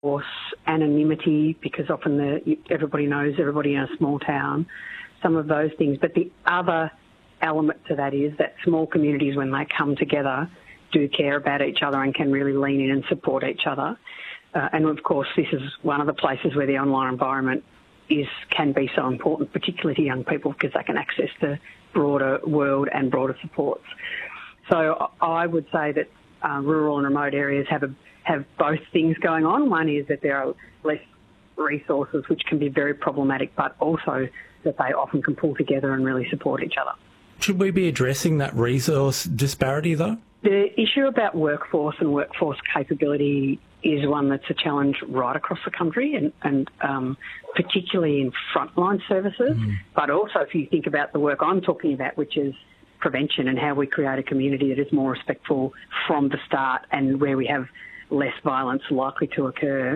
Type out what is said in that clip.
course, anonymity, because often everybody knows everybody in a small town, some of those things. But the other element to that is that small communities, when they come together, do care about each other and can really lean in and support each other. And of course, this is one of the places where the online environment can be so important, particularly to young people, because they can access the broader world and broader supports. So I would say that rural and remote areas have both things going on. One is that there are less resources, which can be very problematic, but also that they often can pull together and really support each other. Should we be addressing that resource disparity, though? The issue about workforce and workforce capability is one that's a challenge right across the country and particularly in frontline services. But also if you think about the work I'm talking about, which is prevention and how we create a community that is more respectful from the start and where we have less violence likely to occur.